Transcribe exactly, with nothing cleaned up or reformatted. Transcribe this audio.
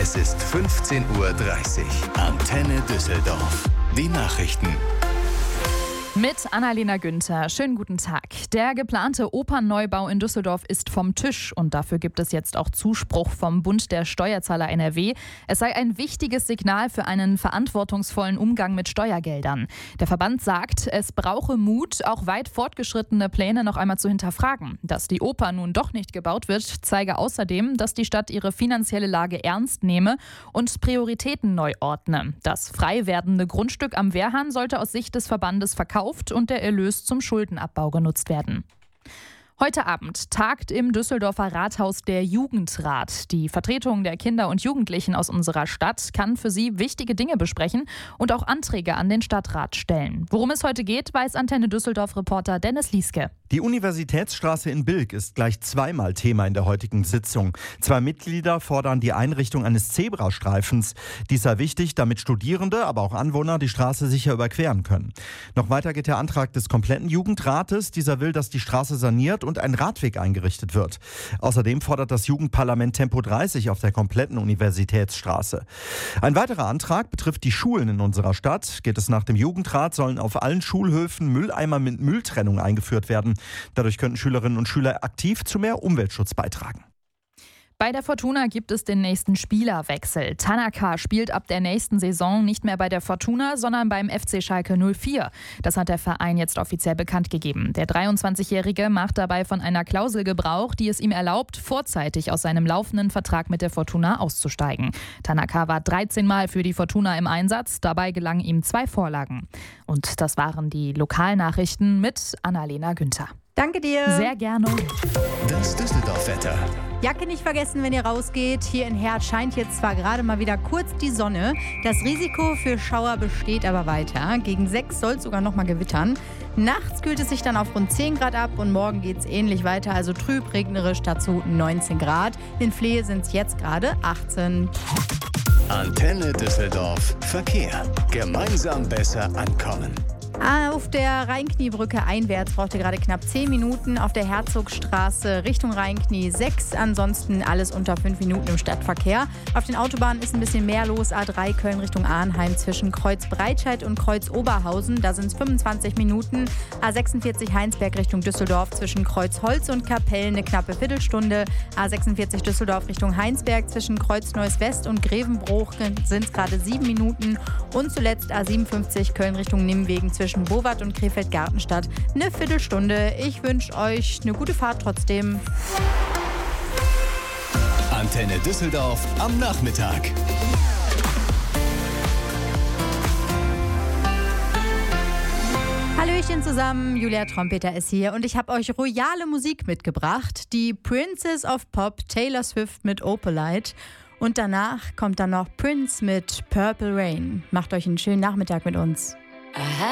Es ist fünfzehn Uhr dreißig. Antenne Düsseldorf. Die Nachrichten. Mit Annalena Günther. Schönen guten Tag. Der geplante Opernneubau in Düsseldorf ist vom Tisch und dafür gibt es jetzt auch Zuspruch vom Bund der Steuerzahler N R W. Es sei ein wichtiges Signal für einen verantwortungsvollen Umgang mit Steuergeldern. Der Verband sagt, es brauche Mut, auch weit fortgeschrittene Pläne noch einmal zu hinterfragen. Dass die Oper nun doch nicht gebaut wird, zeige außerdem, dass die Stadt ihre finanzielle Lage ernst nehme und Prioritäten neu ordne. Das frei werdende Grundstück am Wehrhahn sollte aus Sicht des Verbandes verkauft und der Erlös zum Schuldenabbau genutzt werden. Heute Abend tagt im Düsseldorfer Rathaus der Jugendrat. Die Vertretung der Kinder und Jugendlichen aus unserer Stadt kann für sie wichtige Dinge besprechen und auch Anträge an den Stadtrat stellen. Worum es heute geht, weiß Antenne Düsseldorf-Reporter Dennis Lieske. Die Universitätsstraße in Bilk ist gleich zweimal Thema in der heutigen Sitzung. Zwei Mitglieder fordern die Einrichtung eines Zebrastreifens. Dies sei wichtig, damit Studierende, aber auch Anwohner die Straße sicher überqueren können. Noch weiter geht der Antrag des kompletten Jugendrates. Dieser will, dass die Straße saniert und ein Radweg eingerichtet wird. Außerdem fordert das Jugendparlament Tempo dreißig auf der kompletten Universitätsstraße. Ein weiterer Antrag betrifft die Schulen in unserer Stadt. Geht es nach dem Jugendrat, sollen auf allen Schulhöfen Mülleimer mit Mülltrennung eingeführt werden. Dadurch könnten Schülerinnen und Schüler aktiv zu mehr Umweltschutz beitragen. Bei der Fortuna gibt es den nächsten Spielerwechsel. Tanaka spielt ab der nächsten Saison nicht mehr bei der Fortuna, sondern beim F C Schalke null vier. Das hat der Verein jetzt offiziell bekannt gegeben. Der dreiundzwanzigjährige macht dabei von einer Klausel Gebrauch, die es ihm erlaubt, vorzeitig aus seinem laufenden Vertrag mit der Fortuna auszusteigen. Tanaka war dreizehn Mal für die Fortuna im Einsatz. Dabei gelangen ihm zwei Vorlagen. Und das waren die Lokalnachrichten mit Annalena Günther. Danke dir. Sehr gerne. Das Düsseldorf-Wetter. Jacke nicht vergessen, wenn ihr rausgeht. Hier in Herth scheint jetzt zwar gerade mal wieder kurz die Sonne. Das Risiko für Schauer besteht aber weiter. Gegen sechs soll es sogar noch mal gewittern. Nachts kühlt es sich dann auf rund zehn Grad ab und morgen geht es ähnlich weiter. Also trüb, regnerisch, dazu neunzehn Grad. In Flehe sind es jetzt gerade achtzehn. Antenne Düsseldorf. Verkehr. Gemeinsam besser ankommen. Auf der Rheinkniebrücke einwärts braucht ihr gerade knapp zehn Minuten. Auf der Herzogstraße Richtung Rheinknie sechs. Ansonsten alles unter fünf Minuten im Stadtverkehr. Auf den Autobahnen ist ein bisschen mehr los. A drei Köln Richtung Arnheim zwischen Kreuz Breitscheid und Kreuz Oberhausen. Da sind es fünfundzwanzig Minuten. A sechsundvierzig Heinsberg Richtung Düsseldorf zwischen Kreuz Holz und Kapellen eine knappe Viertelstunde. A sechsundvierzig Düsseldorf Richtung Heinsberg zwischen Kreuz Neuss West und Grevenbruch sind es gerade sieben Minuten. Und zuletzt A siebenundfünfzig Köln Richtung Nimwegen zwischen Bowat und Krefeld-Gartenstadt eine Viertelstunde. Ich wünsche euch eine gute Fahrt trotzdem. Antenne Düsseldorf am Nachmittag. Hallöchen zusammen, Julia Trompeter ist hier und ich habe euch royale Musik mitgebracht. Die Princess of Pop, Taylor Swift mit Opalite. Und danach kommt dann noch Prince mit Purple Rain. Macht euch einen schönen Nachmittag mit uns.